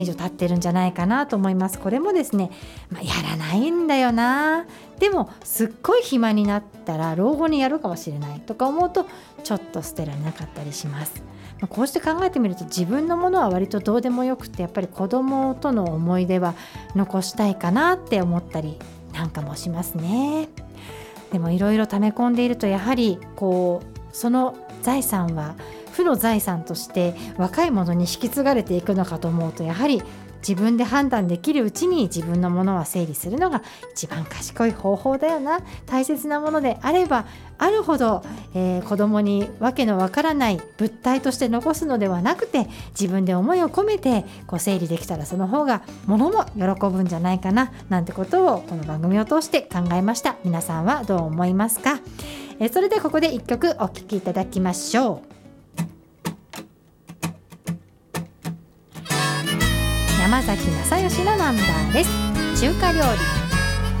以上経ってるんじゃないかなと思います。これもですね、やらないんだよな、でもすっごい暇になったら老後にやるかもしれないとか思うとちょっと捨てられなかったりします。こうして考えてみると自分のものは割とどうでもよくて、やっぱり子供との思い出は残したいかなって思ったりなんかもしますね。でもいろいろ溜め込んでいるとやはりその財産は負の財産として若い者に引き継がれていくのかと思うと、やはり自分で判断できるうちに自分のものは整理するのが一番賢い方法だよな。大切なものであればあるほど、子供にわけのわからない物体として残すのではなくて、自分で思いを込めて整理できたらその方が物も喜ぶんじゃないかな、なんてことをこの番組を通して考えました。皆さんはどう思いますか？それでここで一曲お聴きいただきましょう。山崎正義のナンバーです。中華料理。